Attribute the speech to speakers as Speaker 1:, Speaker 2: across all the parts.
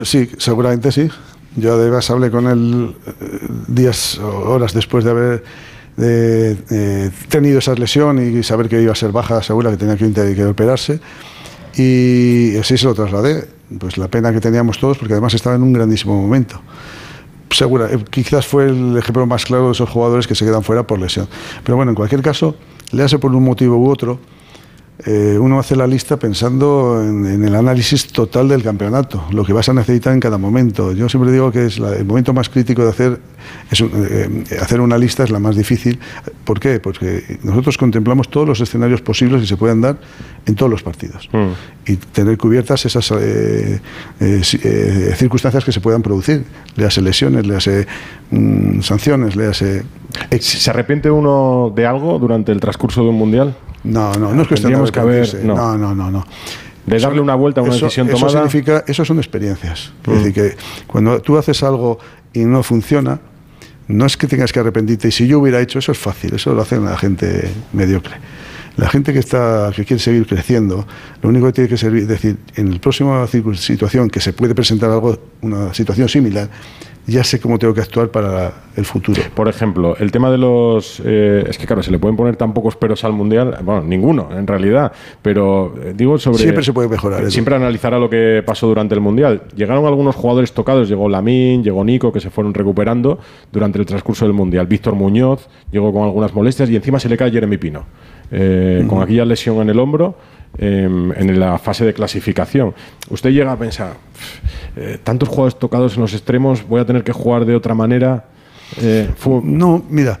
Speaker 1: Sí, seguramente sí. Yo además hablé con él días o horas después de haber tenido esa lesión y saber que iba a ser baja segura, que tenía que operarse. Y así se lo trasladé. Pues la pena que teníamos todos, porque además estaba en un grandísimo momento. Quizás fue el ejemplo más claro de esos jugadores que se quedan fuera por lesión. Pero bueno, en cualquier caso, le hace por un motivo u otro. Uno hace la lista pensando en el análisis total del campeonato, lo que vas a necesitar en cada momento. Yo siempre digo que es el momento más crítico de hacer una lista es la más difícil. ¿Por qué? Porque nosotros contemplamos todos los escenarios posibles que se puedan dar en todos los partidos y tener cubiertas esas circunstancias que se puedan producir. Léase lesiones, léase sanciones, léase...
Speaker 2: ¿Se arrepiente uno de algo durante el transcurso de un mundial?
Speaker 1: No es cuestión de arrepentirse. No.
Speaker 2: De darle una vuelta a una decisión tomada.
Speaker 1: Eso son experiencias. Es decir, que cuando tú haces algo y no funciona, no es que tengas que arrepentirte. Y si yo hubiera hecho eso, es fácil. Eso lo hace la gente mediocre. La gente que quiere seguir creciendo, lo único que tiene que ser decir, en la próxima situación que se puede presentar una situación similar, ya sé cómo tengo que actuar para el futuro.
Speaker 2: Por ejemplo, el tema de los... es que claro, se le pueden poner tan pocos peros al Mundial, bueno, ninguno en realidad, pero digo sobre...
Speaker 1: Siempre se puede mejorar.
Speaker 2: Siempre analizará lo que pasó durante el Mundial. Llegaron algunos jugadores tocados, llegó Lamine, llegó Nico, que se fueron recuperando durante el transcurso del Mundial. Víctor Muñoz llegó con algunas molestias y encima se le cae Jeremy Pino, con aquella lesión en el hombro. En la fase de clasificación, usted llega a pensar, tantos jugadores tocados en los extremos, voy a tener que jugar de otra manera.
Speaker 1: No, mira,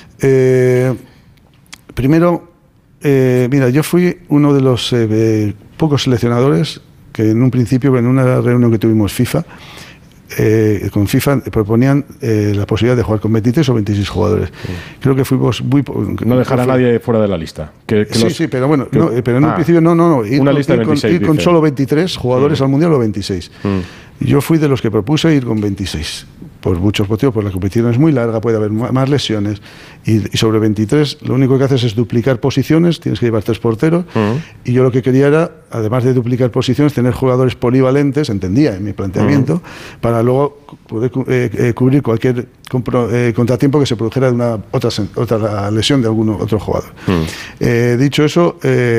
Speaker 1: primero, yo fui uno de los pocos seleccionadores que en un principio, en una reunión que tuvimos con FIFA proponían la posibilidad de jugar con 23 o 26 jugadores. Creo que fuimos muy...
Speaker 2: No dejar a nadie fuera de la lista.
Speaker 1: Sí, pero bueno, pero en un principio no. Ir con solo 23 jugadores al Mundial o 26. Yo fui de los que propuse ir con 26. Por muchos motivos, porque la competición es muy larga, puede haber más lesiones. Y sobre 23, lo único que haces es duplicar posiciones, tienes que llevar 3 porteros. Y yo lo que quería era, además de duplicar posiciones, tener jugadores polivalentes, entendía en mi planteamiento, para luego poder cubrir cualquier contratiempo que se produjera de otra lesión de algún otro jugador. Dicho eso,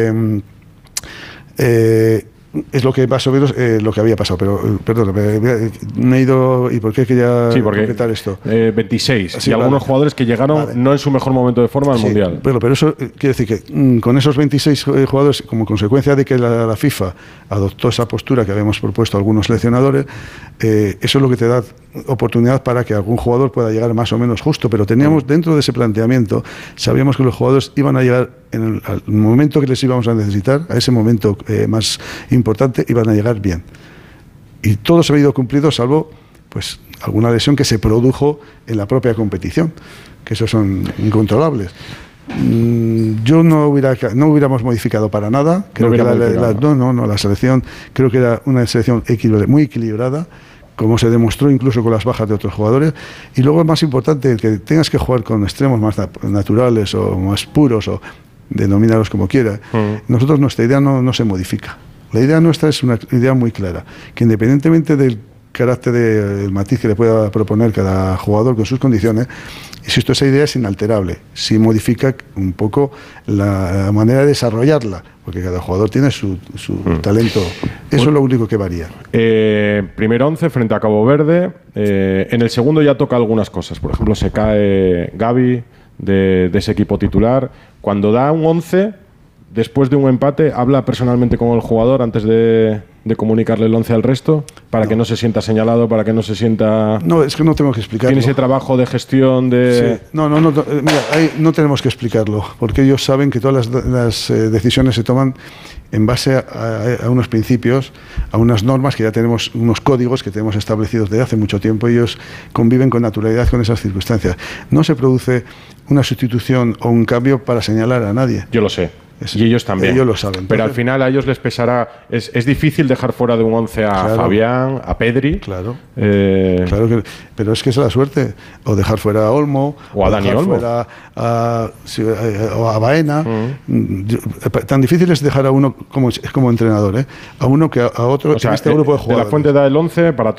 Speaker 1: es lo que más o menos lo que había pasado, pero perdón, me he ido. ¿Y por qué quería completar esto?
Speaker 2: 26 y algunos jugadores que llegaron no en su mejor momento de forma al Mundial.
Speaker 1: Pero eso quiere decir que con esos 26 jugadores, como consecuencia de que la FIFA adoptó esa postura que habíamos propuesto a algunos seleccionadores, eso es lo que te da oportunidad para que algún jugador pueda llegar más o menos justo, pero teníamos dentro de ese planteamiento, sabíamos que los jugadores iban a llegar al momento que les íbamos a necesitar, a ese momento más importante, iban a llegar bien. Y todo se ha ido cumplido, salvo pues alguna lesión que se produjo en la propia competición, que esos son incontrolables. Yo no hubiéramos modificado para nada. Creo que la selección creo que era una selección muy equilibrada, como se demostró incluso con las bajas de otros jugadores. Y luego, más importante, el que tengas que jugar con extremos más naturales o más puros, o denominarlos como quiera. Nosotros, nuestra idea no se modifica. La idea nuestra es una idea muy clara, que independientemente del carácter del matiz que le pueda proponer cada jugador con sus condiciones, insisto, esa idea es inalterable. Sí modifica un poco la manera de desarrollarla, porque cada jugador tiene su talento. Eso es lo único que varía.
Speaker 2: Primer 11 frente a Cabo Verde. En el segundo ya toca algunas cosas. Por ejemplo, se cae Gavi de ese equipo titular. Cuando da un 11, después de un empate, ¿habla personalmente con el jugador antes de comunicarle el 11 al resto? Para que no se sienta señalado, para que no se sienta...
Speaker 1: No, es que no tengo que explicarlo.
Speaker 2: ¿Tiene ese trabajo de gestión de...?
Speaker 1: Sí. Mira, no tenemos que explicarlo, porque ellos saben que todas las decisiones se toman en base a unos principios, a unas normas que ya tenemos, unos códigos que tenemos establecidos desde hace mucho tiempo. Ellos conviven con naturalidad con esas circunstancias. No se produce una sustitución o un cambio para señalar a nadie.
Speaker 2: Yo lo sé. Y ellos también.
Speaker 1: Ellos lo saben.
Speaker 2: Pero al final a ellos les pesará... Es difícil dejar fuera de un 11 a Fabián, a Pedri.
Speaker 1: Claro. Claro que, pero es que es la suerte. O dejar fuera a Olmo.
Speaker 2: O a Dani Olmo.
Speaker 1: Fuera o a Baena. Tan difícil es dejar a uno como entrenador, a uno que a otro, o sea, en este grupo de jugadores.
Speaker 2: De la Fuente da el 11 para